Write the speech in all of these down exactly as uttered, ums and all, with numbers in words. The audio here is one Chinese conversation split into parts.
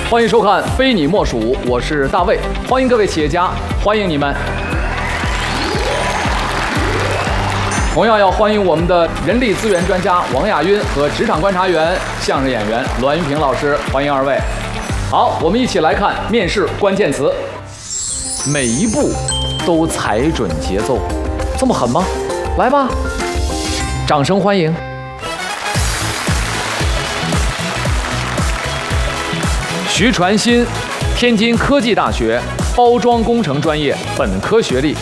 欢迎收看《非你莫属》，我是大卫，欢迎各位企业家，欢迎你们。同样要欢迎我们的人力资源专家王亚晕和职场观察员、相声演员栾云平老师，欢迎二位。好，我们一起来看面试关键词，每一步都踩准节奏，这么狠吗？来吧，掌声欢迎。徐传新，天津科技大学包装工程专业本科学历。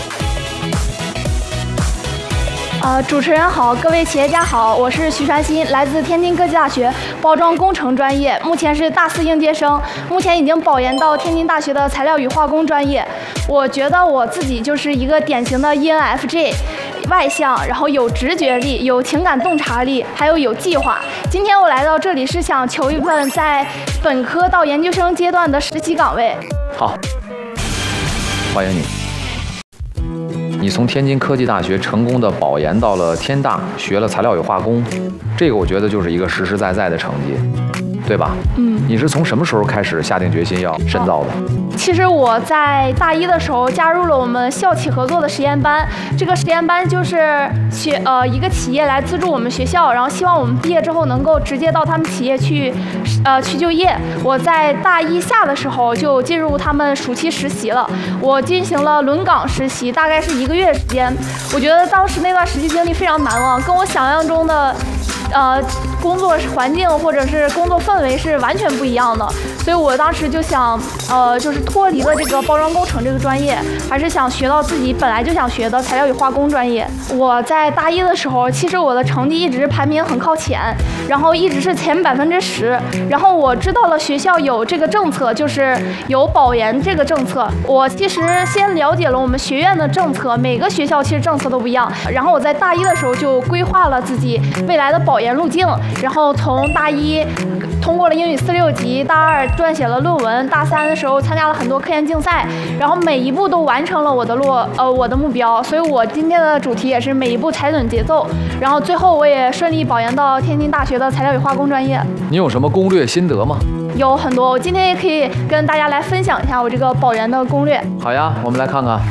呃，主持人好，各位企业家好，我是徐传新，来自天津科技大学包装工程专业，目前是大四应届生，目前已经保研到天津大学的材料与化工专业。我觉得我自己就是一个典型的 E N F J。外向，然后有直觉力，有情感洞察力，还有有计划。今天我来到这里是想求一份在本科到研究生阶段的实习岗位。 好，欢迎你。你从天津科技大学成功的保研到了天大，学了材料与化工，这个我觉得就是一个实实在在的成绩，对吧？嗯。你是从什么时候开始下定决心要深造的？ 其实我在大一的时候加入了我们校企合作的实验班，这个实验班就是学呃一个企业来资助我们学校，然后希望我们毕业之后能够直接到他们企业去，呃去就业。我在大一下的时候就进入他们暑期实习了，我进行了轮岗实习，大概是一个月时间。我觉得当时那段实习经历非常难忘，跟我想象中的呃工作环境或者是工作氛围是完全不一样的，所以我当时就想呃就是脱离了这个包装工程这个专业，还是想学到自己本来就想学的材料与化工专业。我在大一的时候，其实我的成绩一直排名很靠前，然后一直是前百分之十。然后我知道了学校有这个政策，就是有保研这个政策。我其实先了解了我们学院的政策，每个学校其实政策都不一样。然后我在大一的时候就规划了自己未来的保研路径，然后从大一通过了英语四六级，大二撰写了论文，大三的时候参加了很多科研竞赛，然后每一步都完成了我的落呃我的目标。所以我今天的主题也是每一步踩准节奏，然后最后我也顺利保研到天津大学的材料与化工专业。 你有什么攻略心得吗？ 有很多，我今天也可以跟大家来分享一下我这个保研的攻略。 好呀，我们来看看。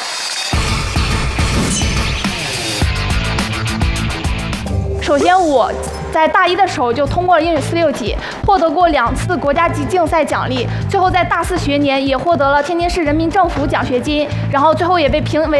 首先我在大一的时候就通过了英语四六级，获得过两次国家级竞赛奖励，最后在大四学年也获得了天津市人民政府奖学金，然后最后也被评为